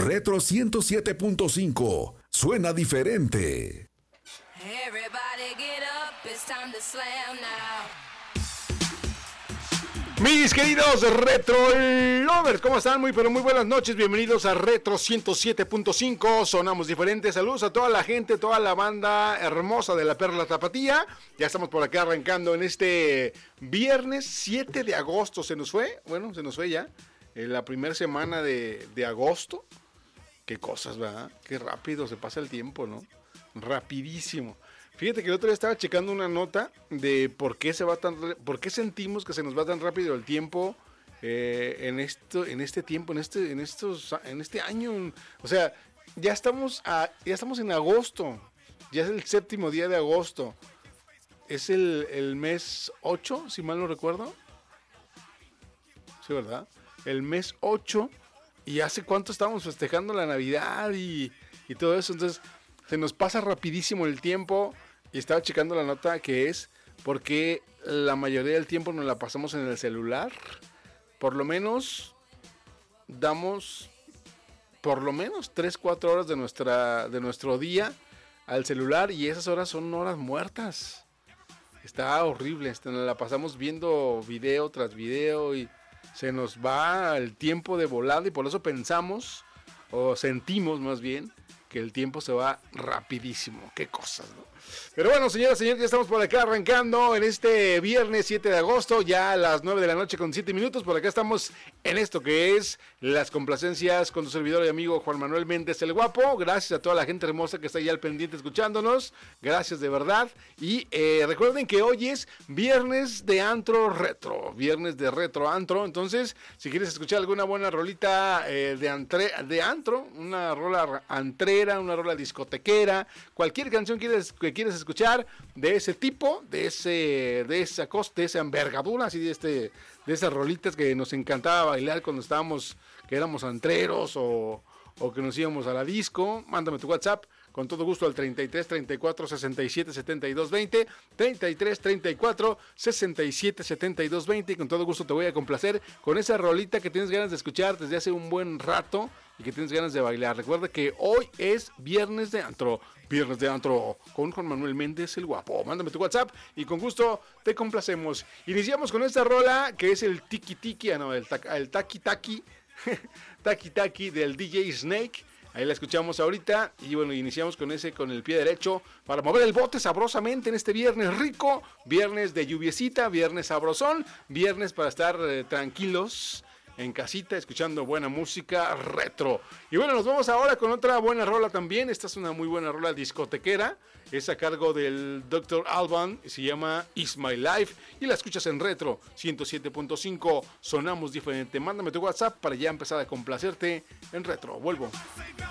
Retro 107.5. Suena diferente. Everybody get up, it's time to slam now. Mis queridos Retro Lovers, ¿cómo están? Muy pero muy buenas noches, bienvenidos a Retro 107.5, sonamos diferentes, saludos a toda la gente, toda la banda hermosa de la Perla Tapatía, ya estamos por acá arrancando en este viernes 7 de agosto, se nos fue ya, en la primera semana de agosto, qué cosas, ¿verdad? Qué rápido se pasa el tiempo, ¿no? Rapidísimo. Fíjate que el otro día estaba checando una nota de por qué sentimos que se nos va tan rápido el tiempo en este año. O sea, ya estamos en agosto. Ya es el séptimo día de agosto. Es el mes 8, si mal no recuerdo. Sí, ¿verdad? El mes 8. Y hace cuánto estábamos festejando la Navidad y todo eso. Entonces, se nos pasa rapidísimo el tiempo. Y estaba checando la nota que es porque la mayoría del tiempo nos la pasamos en el celular. Por lo menos damos 3-4 horas de nuestro día al celular. Y esas horas son horas muertas. Está horrible. Nos la pasamos viendo video tras video y se nos va el tiempo de volada. Y por eso pensamos, o sentimos más bien, que el tiempo se va rapidísimo. Qué cosas, ¿no? Pero bueno, señoras y señores, ya estamos por acá arrancando en este viernes 7 de agosto, ya a las 9 de la noche con 7 minutos. Por acá estamos en esto que es las complacencias con tu servidor y amigo Juan Manuel Méndez el Guapo. Gracias a toda la gente hermosa que está ya al pendiente escuchándonos. Gracias de verdad. Y recuerden que hoy es viernes de antro retro. Viernes de retro antro. Entonces, si quieres escuchar alguna buena rolita de antro, una rola antrera, una rola discotequera, cualquier canción que quieres escuchar de ese tipo, de esa envergadura, así de esas rolitas que nos encantaba bailar cuando que éramos antreros o que nos íbamos a la disco, mándame tu WhatsApp con todo gusto al 33 34 67 72 20, 33 34 67 72 20, y con todo gusto te voy a complacer con esa rolita que tienes ganas de escuchar desde hace un buen rato y que tienes ganas de bailar. Recuerda que hoy es viernes de antro con Juan Manuel Méndez el Guapo. Mándame tu WhatsApp y con gusto te complacemos. Iniciamos con esta rola que es el tiki tiki, el taki taki taki taki del DJ Snake. Ahí la escuchamos ahorita y bueno, iniciamos con el pie derecho para mover el bote sabrosamente en este viernes rico, viernes de lluviecita, viernes sabrosón, viernes para estar tranquilos en casita escuchando buena música retro. Y bueno, nos vamos ahora con otra buena rola también. Esta es una muy buena rola discotequera, es a cargo del Dr. Alban, se llama It's My Life y la escuchas en Retro 107.5. Sonamos diferente. Mándame tu WhatsApp para ya empezar a complacerte en Retro. Vuelvo.